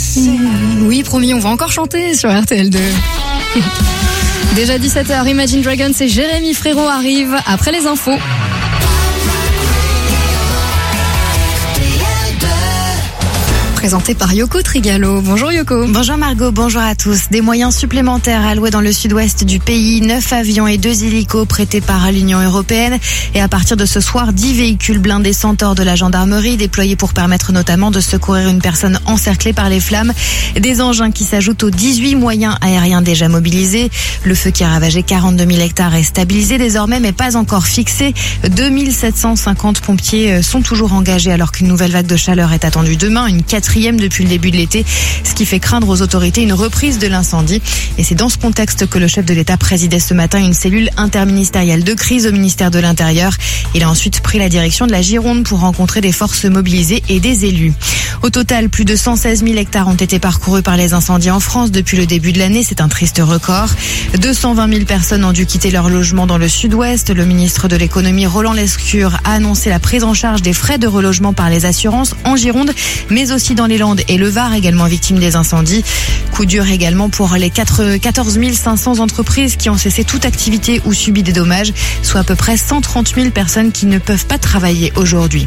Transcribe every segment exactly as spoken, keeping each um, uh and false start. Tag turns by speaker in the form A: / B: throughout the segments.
A: Oui, promis, on va encore chanter sur R T L deux. Déjà dix-sept heures, Imagine Dragons et Jérémy Frérot arrivent après les infos. Présenté par Yoko Trigalo. Bonjour Yoko.
B: Bonjour Margot, bonjour à tous. Des moyens supplémentaires alloués dans le sud-ouest du pays, neuf avions et deux hélicos prêtés par l'Union européenne. Et à partir de ce soir, dix véhicules blindés Centaure de la gendarmerie déployés pour permettre notamment de secourir une personne encerclée par les flammes. Des engins qui s'ajoutent aux dix-huit moyens aériens déjà mobilisés. Le feu qui a ravagé quarante-deux mille hectares est stabilisé désormais mais pas encore fixé. deux mille sept cent cinquante pompiers sont toujours engagés alors qu'une nouvelle vague de chaleur est attendue demain. Une quatrième depuis le début de l'été, ce qui fait craindre aux autorités une reprise de l'incendie. Et c'est dans ce contexte que le chef de l'État présidait ce matin une cellule interministérielle de crise au ministère de l'Intérieur. Il a ensuite pris la direction de la Gironde pour rencontrer des forces mobilisées et des élus. Au total, plus de cent seize mille hectares ont été parcourus par les incendies en France depuis le début de l'année. C'est un triste record. deux cent vingt mille personnes ont dû quitter leur logement dans le sud-ouest. Le ministre de l'économie, Roland Lescure, a annoncé la prise en charge des frais de relogement par les assurances en Gironde, mais aussi dans les Landes et le Var, également victimes des incendies. Coup dur également pour les quatorze mille cinq cents entreprises qui ont cessé toute activité ou subi des dommages, soit à peu près cent trente mille personnes qui ne peuvent pas travailler aujourd'hui.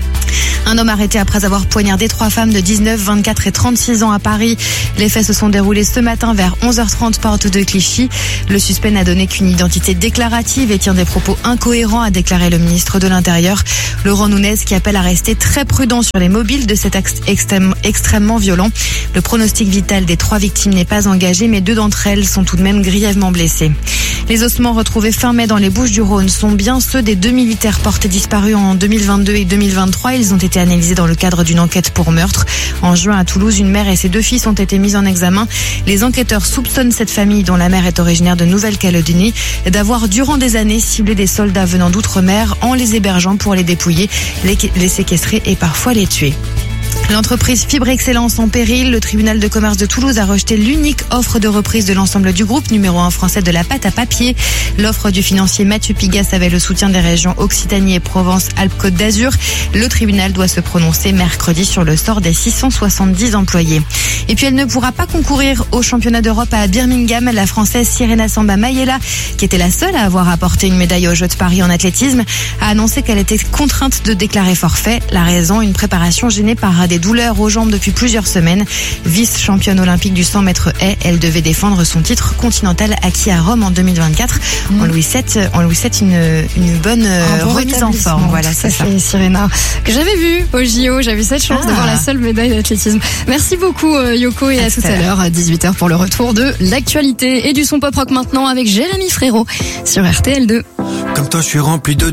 B: Un homme arrêté après avoir poignardé trois femmes de dix-neuf, vingt-quatre et trente-six ans à Paris. Les faits se sont déroulés ce matin vers onze heures trente porte de Clichy. Le suspect n'a donné qu'une identité déclarative et tient des propos incohérents, a déclaré le ministre de l'Intérieur, Laurent Nunez, qui appelle à rester très prudent sur les mobiles de cet acte extrême, extrêmement violent. Le pronostic vital des trois victimes n'est pas engagé, mais deux d'entre elles sont tout de même grièvement blessées. Les ossements retrouvés fin mai dans les Bouches-du-Rhône sont bien ceux des deux militaires portés disparus en deux mille vingt-deux et deux mille vingt-trois. Ils ont été analysés dans le cadre d'une enquête pour meurtre. En juin, à Toulouse, une mère et ses deux fils ont été mis en examen. Les enquêteurs soupçonnent cette famille, dont la mère est originaire de Nouvelle-Calédonie, d'avoir durant des années ciblé des soldats venant d'outre-mer en les hébergeant pour les dépouiller, les, les séquestrer et parfois les tuer. L'entreprise Fibre Excellence en péril. Le tribunal de commerce de Toulouse a rejeté l'unique offre de reprise de l'ensemble du groupe, numéro un français de la pâte à papier. L'offre du financier Mathieu Pigas avait le soutien des régions Occitanie et Provence-Alpes-Côte d'Azur. Le tribunal doit se prononcer mercredi sur le sort des six cent soixante-dix employés. Et puis elle ne pourra pas concourir au championnat d'Europe à Birmingham. La Française Sirena Samba Mayela, qui était la seule à avoir apporté une médaille aux Jeux de Paris en athlétisme, a annoncé qu'elle était contrainte de déclarer forfait. La raison, une préparation gênée par des douleurs aux jambes depuis plusieurs semaines. Vice-championne olympique du cent mètres haies, elle devait défendre son titre continental acquis à Rome en deux mille vingt-quatre. Mmh. En Louis sept, en Louis sept, une, une bonne bon remise en forme. Voilà, c'est ça.
A: Fait, Sirena, que j'avais vu au J O, j'avais cette chance ah. d'avoir la seule médaille d'athlétisme. Merci beaucoup Yoko et à, à tout à l'heure à dix-huit heures pour le retour de l'actualité et du son pop rock maintenant avec Jérémy Frérot sur R T L deux.
C: Comme toi, je suis rempli de